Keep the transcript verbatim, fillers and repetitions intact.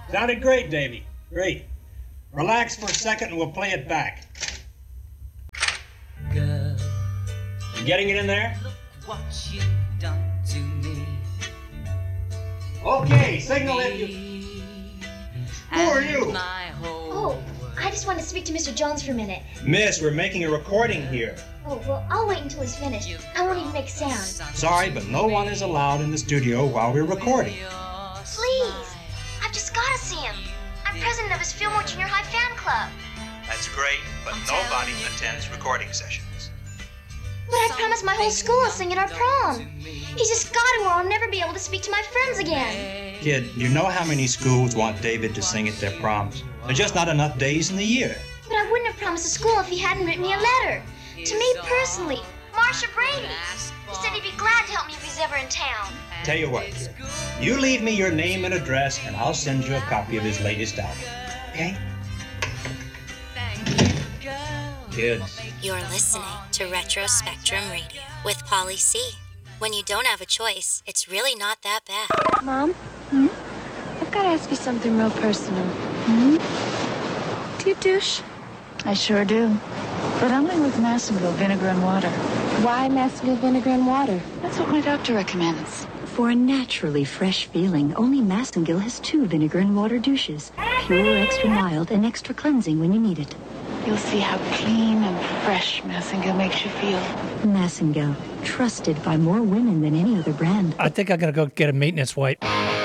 Sounded great, Davey. Great. Relax for a second and we'll play it back. Girl, you getting it in there? Look what you've done to me. Okay, signal if you... Who are you? Oh, I just want to speak to Mister Jones for a minute. Miss, we're making a recording here. Oh, well, I'll wait until he's finished. I won't even make sound. Sorry, but no one is allowed in the studio while we're recording. Please. I've just got to see him. I'm president of his Fillmore Junior High fan club. That's great, but nobody attends recording sessions. But I promised my whole school will sing at our prom. He's just got to or I'll never be able to speak to my friends again. Kid, you know how many schools want David to sing at their proms. There's just not enough days in the year. But I wouldn't have promised the school if he hadn't written me a letter. To me personally, Marcia Brady. He said he'd be glad to help me if he's ever in town. Tell you what, kid. You leave me your name and address, and I'll send you a copy of his latest album. Okay? Kids. You're listening to Retro Spectrum Radio with Polly C. When you don't have a choice, it's really not that bad. Mom? Hmm? I've got to ask you something real personal. Hmm? Do you douche? I sure do. But only with Massengill vinegar and water. Why Massengill vinegar and water? That's what my doctor recommends. For a naturally fresh feeling, only Massengill has two vinegar and water douches. Pure, extra mild, and extra cleansing when you need it. You'll see how clean and fresh Massengill makes you feel. Massengill, trusted by more women than any other brand. I think I'm going to go get a maintenance wipe.